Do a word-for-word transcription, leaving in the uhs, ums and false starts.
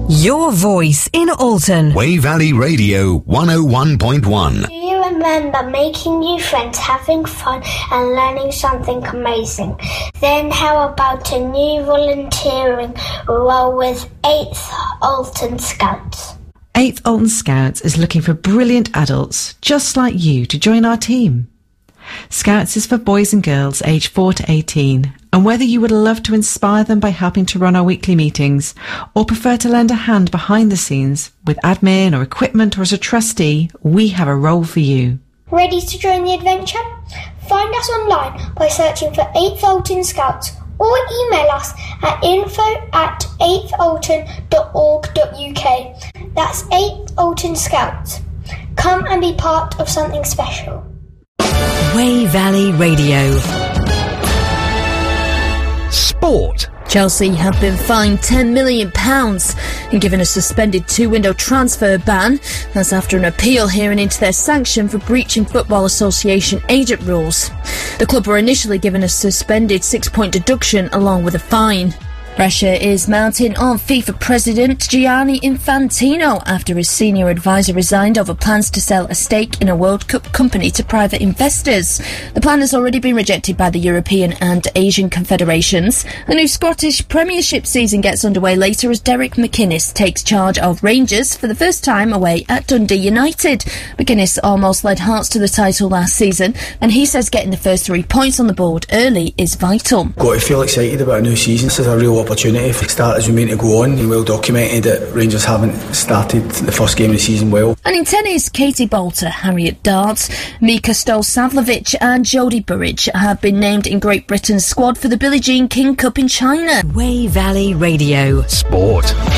Your voice in Alton. Way Valley Radio one oh one point one. Do you remember making new friends, having fun and learning something amazing? Then how about a new volunteering role with eighth Alton Scouts? eighth Alton Scouts is looking for brilliant adults just like you to join our team. Scouts is for boys and girls aged four to eighteen, and whether you would love to inspire them by helping to run our weekly meetings or prefer to lend a hand behind the scenes with admin or equipment or as a trustee, we have a role for you. Ready to join the adventure? Find us online by searching for eighth Alton Scouts or email us at info at eighth alton dot org dot uk. That's eighth Alton Scouts. Come and be part of something special. Way Valley Radio. Sport. Chelsea have been fined ten million pounds and given a suspended two-window transfer ban. That's after an appeal hearing into their sanction for breaching Football Association agent rules. The club were initially given a suspended six-point deduction along with a fine. Pressure is mounting on FIFA President Gianni Infantino after his senior advisor resigned over plans to sell a stake in a World Cup company to private investors. The plan has already been rejected by the European and Asian confederations. The new Scottish Premiership season gets underway later as Derek McInnes takes charge of Rangers for the first time away at Dundee United. McInnes almost led Hearts to the title last season, and he says getting the first three points on the board early is vital. Got to feel excited about a new season. This is a real opportunity to start as we mean to go on, and well documented that Rangers haven't started the first game of the season well. And in tennis, Katie Bolter, Harriet Darts, Mika Stolsavlovic and Jodie Burridge have been named in Great Britain's squad for the Billie Jean King Cup in China. Way Valley Radio. Sport.